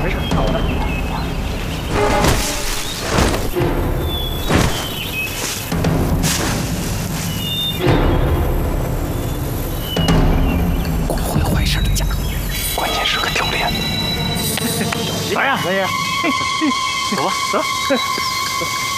没事，看我的。 光会坏事的家伙，关键是个丢脸。 来呀，文爷，走吧，走。